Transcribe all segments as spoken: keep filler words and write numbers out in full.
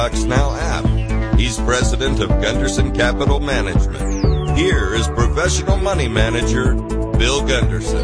Now app. He's president of Gunderson Capital Management. Here is professional money manager Bill Gunderson.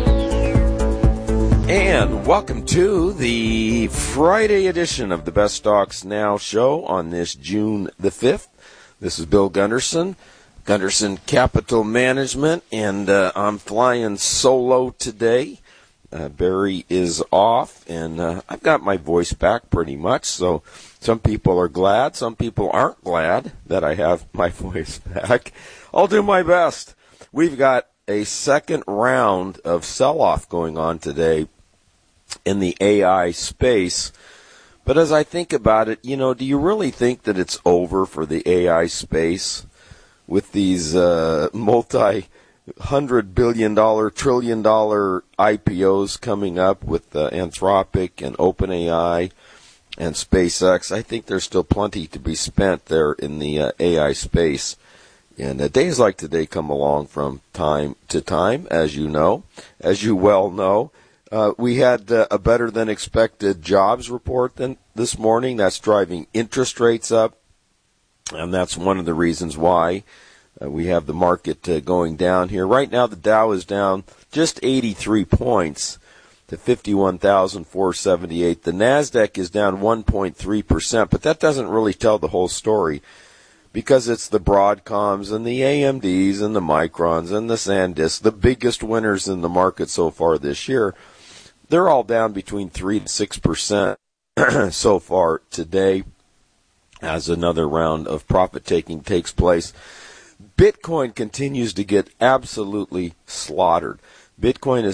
And welcome to the Friday edition of the Best Stocks Now show on this June the fifth. This is Bill Gunderson, Gunderson Capital Management, and uh, I'm flying solo today. Uh, Barry is off, and uh, I've got my voice back pretty much, so some people are glad, some people aren't glad that I have my voice back. I'll do my best. We've got a second round of sell-off going on today in the A I space. But as I think about it, you know, do you really think that it's over for the A I space with these uh, multi-hundred billion dollar, trillion dollar I P Os coming up with uh, Anthropic and OpenAI and SpaceX? I think there's still plenty to be spent there in the uh, A I space. And uh, days like today come along from time to time, as you know, as you well know. Uh, we had uh, a better than expected jobs report than this morning. That's driving interest rates up, and that's one of the reasons why uh, we have the market uh, going down here. Right now, the Dow is down just eighty-three points to fifty-one thousand four hundred seventy-eight. The NASDAQ is down one point three percent, but that doesn't really tell the whole story, because it's the Broadcoms and the A M Ds and the Microns and the SanDisk, the biggest winners in the market so far this year. They're all down between three and six percent so far today as another round of profit-taking takes place. Bitcoin continues to get absolutely slaughtered. Bitcoin is